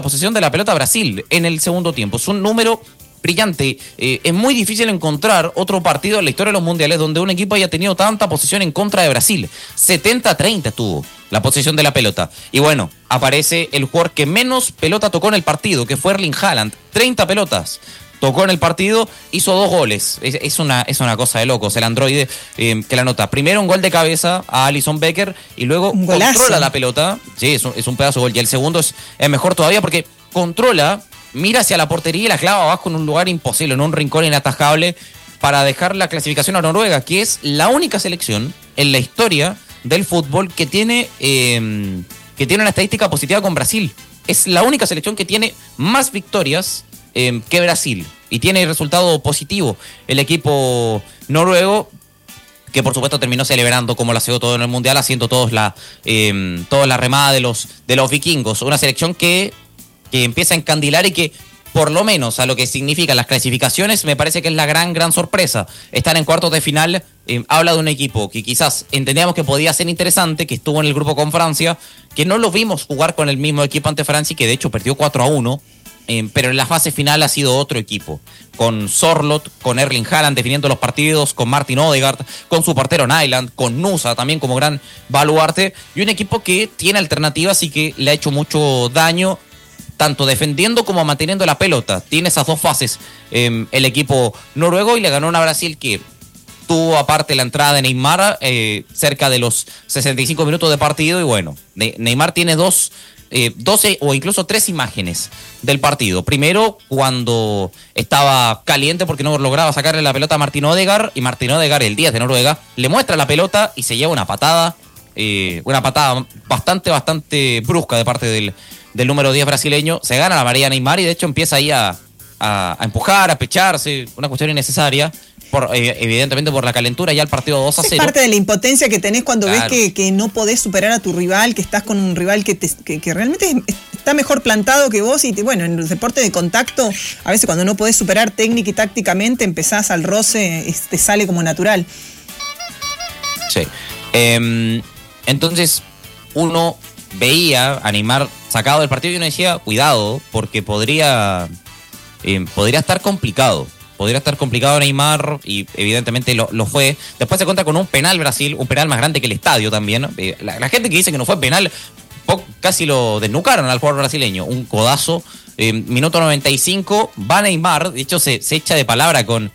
posesión de la pelota a Brasil en el segundo tiempo. Es un número brillante. Es muy difícil encontrar otro partido en la historia de los mundiales donde un equipo haya tenido tanta posesión en contra de Brasil. 70-30 tuvo la posesión de la pelota. Y bueno, aparece el jugador que menos pelota tocó en el partido, que fue Erling Haaland. 30 pelotas tocó en el partido, hizo 2 goles. Es una cosa de locos el androide que la anota. Primero un gol de cabeza a Alisson Becker y luego controla la pelota. Sí, es un pedazo de gol. Y el segundo es mejor todavía porque controla, mira hacia la portería y la clava abajo en un lugar imposible, en un rincón inatajable, para dejar la clasificación a Noruega, que es la única selección en la historia del fútbol que tiene una estadística positiva con Brasil. Es la única selección que tiene más victorias que Brasil y tiene resultado positivo el equipo noruego, que por supuesto terminó celebrando como lo hace todo en el Mundial, haciendo toda la remada de los vikingos. Una selección que empieza a encandilar y que, por lo menos a lo que significan las clasificaciones, me parece que es la gran sorpresa. Estar en cuartos de final habla de un equipo que quizás entendíamos que podía ser interesante, que estuvo en el grupo con Francia, que no lo vimos jugar con el mismo equipo ante Francia y que de hecho perdió 4-1. Pero en la fase final ha sido otro equipo, con Sorloth, con Erling Haaland definiendo los partidos, con Martin Odegaard, con su portero Nyland, con Nusa también como gran baluarte, y un equipo que tiene alternativas y que le ha hecho mucho daño, tanto defendiendo como manteniendo la pelota. Tiene esas dos fases el equipo noruego, y le ganó a Brasil que tuvo aparte la entrada de Neymar cerca de los 65 minutos de partido, y bueno, Neymar tiene 12 o incluso 3 imágenes del partido. Primero, cuando estaba caliente porque no lograba sacarle la pelota a Martin Odegaard, y Martin Odegaard, el 10 de Noruega, le muestra la pelota y se lleva una patada bastante brusca de parte del número 10 brasileño. Se gana la amarilla Neymar y de hecho empieza ahí a empujar, a pecharse, una cuestión innecesaria. Evidentemente por la calentura, ya el partido 2-0. Es parte de la impotencia que tenés cuando ves que no podés superar a tu rival, que estás con un rival que realmente está mejor plantado que vos, y bueno, en el deporte de contacto, a veces cuando no podés superar técnica y tácticamente, empezás al roce, te sale como natural. Sí. Entonces, uno veía a Neymar sacado del partido y uno decía, cuidado, porque podría estar complicado. Podría estar complicado Neymar, y evidentemente lo fue. Después se cuenta con un penal Brasil, un penal más grande que el estadio también. La gente que dice que no fue penal, casi lo desnucaron al jugador brasileño. Un codazo, minuto 95, va Neymar, de hecho se echa de palabra con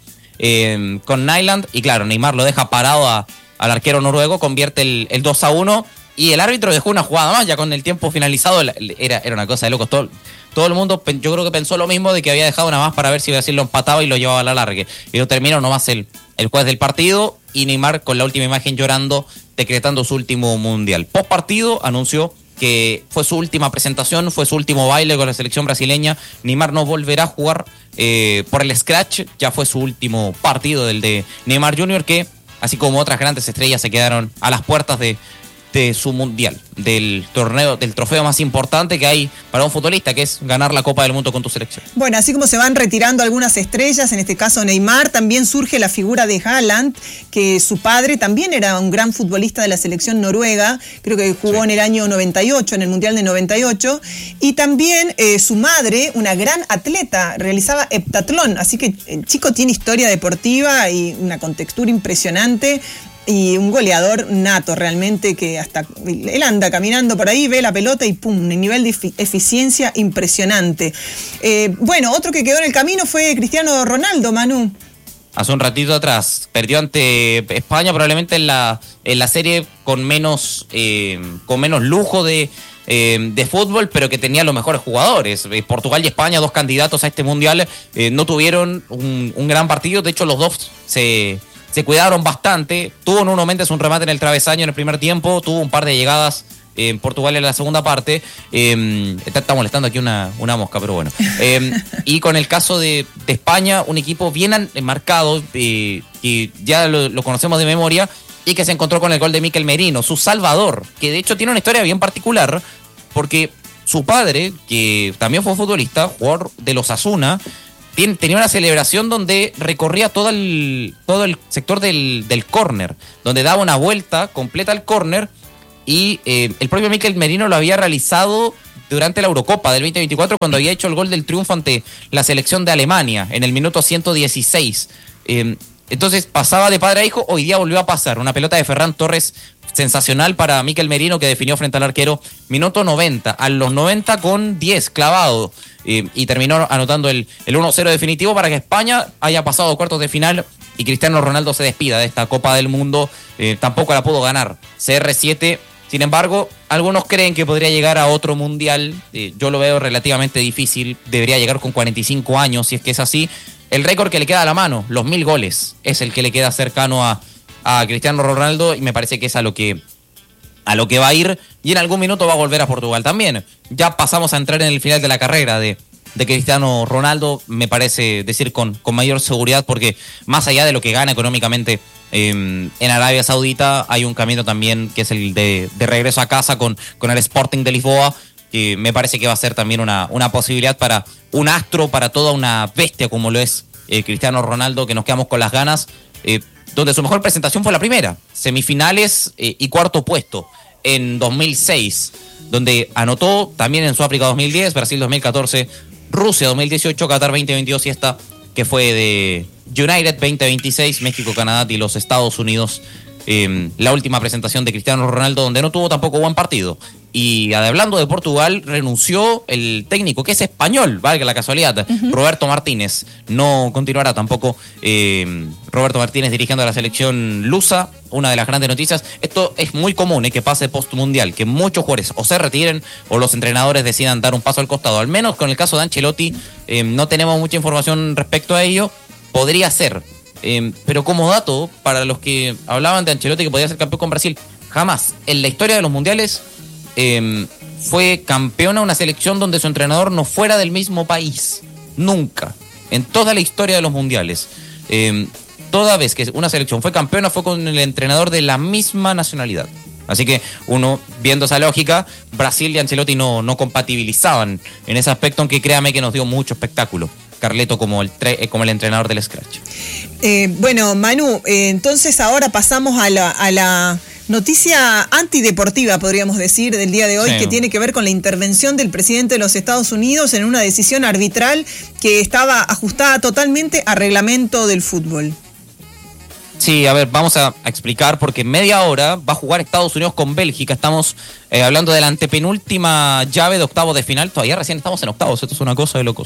Nyland, y claro, Neymar lo deja parado al arquero noruego, convierte el 2-1, y el árbitro dejó una jugada más, ya con el tiempo finalizado. Era una cosa de locos. Todo el mundo, yo creo que pensó lo mismo, de que había dejado una más para ver si Brasil lo empataba y lo llevaba a la largue. Y lo terminó nomás el juez del partido, y Neymar con la última imagen llorando, decretando su último mundial. Post partido anunció que fue su última presentación, fue su último baile con la selección brasileña. Neymar no volverá a jugar por el scratch, ya fue su último partido del de Neymar Jr., que así como otras grandes estrellas se quedaron a las puertas de su mundial, del torneo, del trofeo más importante que hay para un futbolista, que es ganar la Copa del Mundo con tu selección. Bueno, así como se van retirando algunas estrellas, en este caso Neymar, también surge la figura de Haaland, que su padre también era un gran futbolista de la selección noruega, creo que jugó en el año 98, en el Mundial de 98, y también su madre, una gran atleta, realizaba heptatlón, así que el chico tiene historia deportiva y una contextura impresionante, y un goleador nato realmente, que hasta él anda caminando por ahí, ve la pelota y pum, un nivel de eficiencia impresionante. Bueno, otro que quedó en el camino fue Cristiano Ronaldo, Manu. Hace un ratito atrás perdió ante España, probablemente en la serie con menos lujo de fútbol, pero que tenía los mejores jugadores. Portugal y España, 2 candidatos a este mundial, no tuvieron un gran partido. De hecho, los dos se cuidaron bastante. Tuvo Nuno Méndez un remate en el travesaño en el primer tiempo, tuvo un par de llegadas en Portugal en la segunda parte. Está molestando aquí una mosca, pero bueno. Y con el caso de España, un equipo bien marcado, que ya lo conocemos de memoria, y que se encontró con el gol de Mikel Merino, su salvador, que de hecho tiene una historia bien particular, porque su padre, que también fue futbolista, jugador de los Osasuna, tenía una celebración donde recorría todo el sector del córner, donde daba una vuelta completa al córner, y el propio Mikel Merino lo había realizado durante la Eurocopa del 2024 cuando había hecho el gol del triunfo ante la selección de Alemania en el minuto 116. Entonces pasaba de padre a hijo, hoy día volvió a pasar. Una pelota de Ferran Torres sensacional para Mikel Merino que definió frente al arquero, minuto 90, a los 90 con 10 clavado, y terminó anotando el 1-0 definitivo para que España haya pasado a cuartos de final y Cristiano Ronaldo se despida de esta Copa del Mundo. Tampoco la pudo ganar CR7. Sin embargo, algunos creen que podría llegar a otro mundial. Yo lo veo relativamente difícil. Debería llegar con 45 años, si es que es así. El récord que le queda a la mano, los 1000 goles, es el que le queda cercano a Cristiano Ronaldo, y me parece que es a lo que va a ir, y en algún minuto va a volver a Portugal también. Ya pasamos a entrar en el final de la carrera de Cristiano Ronaldo, me parece decir con mayor seguridad, porque más allá de lo que gana económicamente en Arabia Saudita, hay un camino también que es el de regreso a casa con el Sporting de Lisboa, que me parece que va a ser también una posibilidad para un astro, para toda una bestia como lo es Cristiano Ronaldo, que nos quedamos con las ganas, donde su mejor presentación fue la primera, semifinales y cuarto puesto en 2006, donde anotó también en Sudáfrica 2010, Brasil 2014, Rusia 2018, Qatar 2022 y esta que fue de United 2026, México, Canadá y los Estados Unidos. La última presentación de Cristiano Ronaldo, donde no tuvo tampoco buen partido. Y hablando de Portugal, renunció el técnico, que es español, valga la casualidad, Roberto Martínez. No continuará tampoco Roberto Martínez dirigiendo a la selección lusa. Una de las grandes noticias, esto es muy común, que pase post-mundial, que muchos jugadores o se retiren o los entrenadores decidan dar un paso al costado. Al menos con el caso de Ancelotti, no tenemos mucha información respecto a ello. Podría ser. Pero como dato, para los que hablaban de Ancelotti que podía ser campeón con Brasil, jamás en la historia de los mundiales fue campeona una selección donde su entrenador no fuera del mismo país. Nunca. En toda la historia de los mundiales. Toda vez que una selección fue campeona fue con el entrenador de la misma nacionalidad. Así que uno, viendo esa lógica, Brasil y Ancelotti no compatibilizaban en ese aspecto, aunque créame que nos dio mucho espectáculo Carleto como el entrenador del Scratch. Bueno, Manu, entonces ahora pasamos a la noticia antideportiva, podríamos decir, del día de hoy, sí, que tiene que ver con la intervención del presidente de los Estados Unidos en una decisión arbitral que estaba ajustada totalmente al reglamento del fútbol. Sí, a ver, vamos a explicar, porque en media hora va a jugar Estados Unidos con Bélgica. Estamos hablando de la antepenúltima llave de octavos de final. Todavía recién estamos en octavos, esto es una cosa de locos.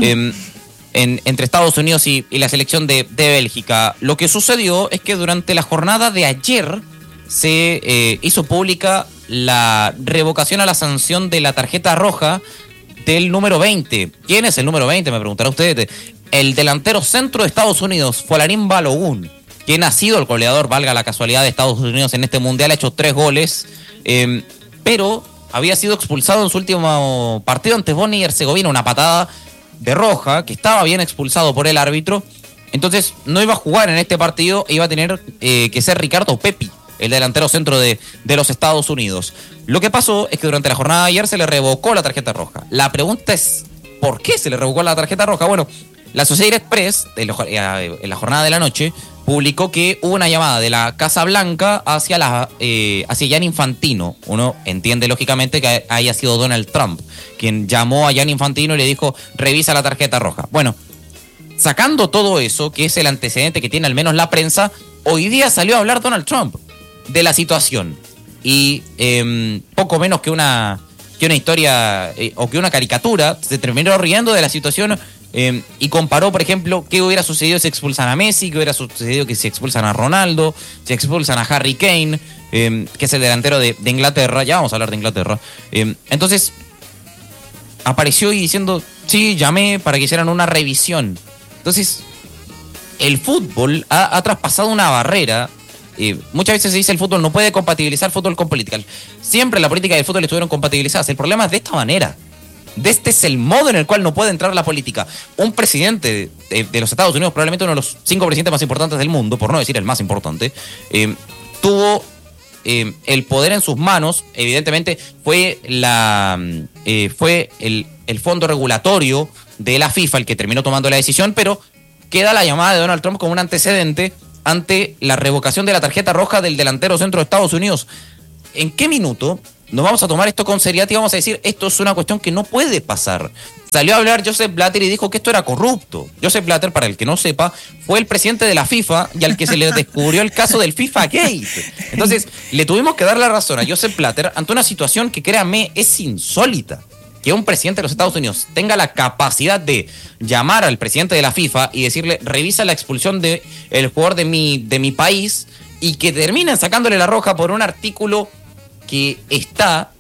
Entre Estados Unidos y la selección de Bélgica. Lo que sucedió es que durante la jornada de ayer se hizo pública la revocación a la sanción de la tarjeta roja del número 20. ¿Quién es el número 20? Me preguntará usted. El delantero centro de Estados Unidos, Folarin Balogun, quien ha sido el goleador, valga la casualidad, de Estados Unidos en este mundial, ha hecho 3 goles, pero había sido expulsado en su último partido ante Bosnia y Herzegovina, una patada de roja, que estaba bien expulsado por el árbitro. Entonces no iba a jugar en este partido, iba a tener que ser Ricardo Pepi, el delantero centro de los Estados Unidos. Lo que pasó es que durante la jornada de ayer se le revocó la tarjeta roja. La pregunta es, ¿por qué se le revocó la tarjeta roja? Bueno, la Associated Press, en la jornada de la noche, publicó que hubo una llamada de la Casa Blanca hacia Gianni Infantino. Uno entiende lógicamente que haya sido Donald Trump quien llamó a Gianni Infantino y le dijo, revisa la tarjeta roja. Bueno, sacando todo eso, que es el antecedente que tiene al menos la prensa, hoy día salió a hablar Donald Trump de la situación. Y poco menos que una historia o que una caricatura, se terminó riendo de la situación. Y comparó, por ejemplo, qué hubiera sucedido si expulsan a Messi, qué hubiera sucedido que si expulsan a Ronaldo, si expulsan a Harry Kane, que es el delantero de Inglaterra. Ya vamos a hablar de Inglaterra. Entonces apareció y diciendo, sí, llamé para que hicieran una revisión. Entonces el fútbol ha traspasado una barrera. Muchas veces se dice el fútbol no puede compatibilizar fútbol con política. Siempre la política y el fútbol estuvieron compatibilizadas. El problema es de esta manera. Este es el modo en el cual no puede entrar la política. Un presidente de los Estados Unidos, probablemente uno de los 5 presidentes más importantes del mundo, por no decir el más importante, tuvo el poder en sus manos. Evidentemente fue el fondo regulatorio de la FIFA el que terminó tomando la decisión, pero queda la llamada de Donald Trump como un antecedente ante la revocación de la tarjeta roja del delantero centro de Estados Unidos. ¿En qué minuto nos vamos a tomar esto con seriedad y vamos a decir, esto es una cuestión que no puede pasar. Salió a hablar Joseph Blatter y dijo que esto era corrupto. Joseph Blatter, para el que no sepa, fue el presidente de la FIFA y al que se le descubrió el caso del FIFA Gate. Entonces, le tuvimos que dar la razón a Joseph Blatter ante una situación que, créanme, es insólita. Que un presidente de los Estados Unidos tenga la capacidad de llamar al presidente de la FIFA y decirle, revisa la expulsión del jugador de mi país, y que terminen sacándole la roja por un artículo que está...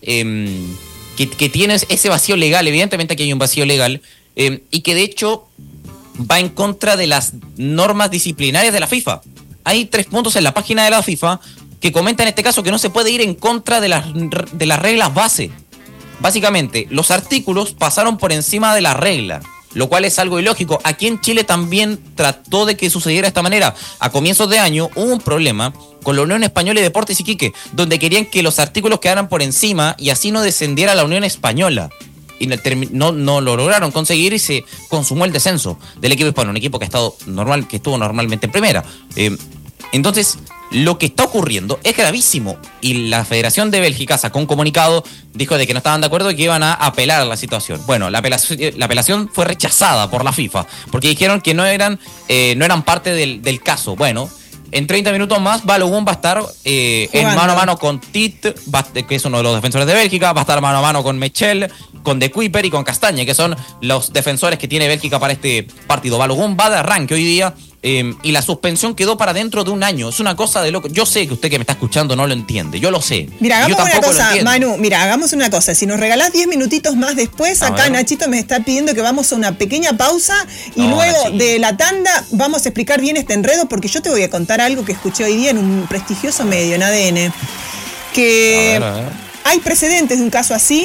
Que tiene ese vacío legal. Evidentemente que hay un vacío legal, y que de hecho va en contra de las normas disciplinarias de la FIFA. Hay 3 puntos en la página de la FIFA que comentan en este caso que no se puede ir en contra de las reglas base. Básicamente, los artículos pasaron por encima de la regla, lo cual es algo ilógico. Aquí en Chile también trató de que sucediera de esta manera. A comienzos de año hubo un problema con la Unión Española de Deportes Iquique, donde querían que los artículos quedaran por encima y así no descendiera la Unión Española. Y no lo lograron conseguir y se consumó el descenso del equipo hispano, un equipo que estuvo normalmente en primera. Entonces, lo que está ocurriendo es gravísimo y la Federación de Bélgica sacó un comunicado, dijo de que no estaban de acuerdo y que iban a apelar a la situación. Bueno, la apelación fue rechazada por la FIFA porque dijeron que no eran parte del caso. Bueno, en 30 minutos más, Balogun va a estar en mano a mano con Tit, que es uno de los defensores de Bélgica, va a estar mano a mano con Mechel, con De Kuiper y con Castañe, que son los defensores que tiene Bélgica para este partido. Balogun va de arranque hoy día, y la suspensión quedó para dentro de un año. Es una cosa de loco. Yo sé que usted que me está escuchando no lo entiende, yo lo sé. Mira, hagamos una cosa, Manu, hagamos una cosa. Si nos regalás 10 minutitos más después, acá Nachito me está pidiendo que vamos a una pequeña pausa y luego de la tanda vamos a explicar bien este enredo, porque yo te voy a contar algo que escuché hoy día en un prestigioso medio, en ADN, que a ver. Hay precedentes de un caso así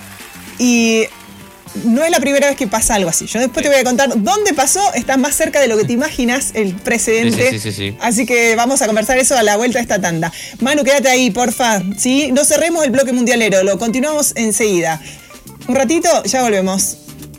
y no es la primera vez que pasa algo así. Yo después te voy a contar dónde pasó. Está más cerca de lo que te imaginas el precedente. Sí. Así que vamos a conversar eso a la vuelta de esta tanda. Manu, quédate ahí, porfa. ¿Sí? No cerremos el bloque mundialero. Lo continuamos enseguida. Un ratito, ya volvemos.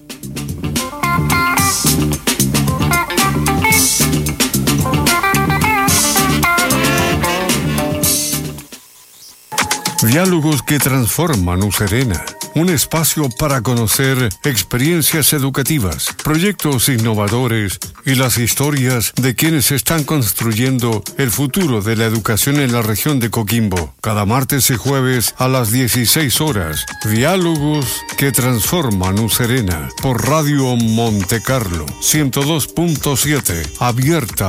Diálogos que transforman Userena. Un espacio para conocer experiencias educativas, proyectos innovadores y las historias de quienes están construyendo el futuro de la educación en la región de Coquimbo. Cada martes y jueves a las 16 horas. Diálogos que transforman Userena. Por Radio Monte Carlo 102.7. Abierta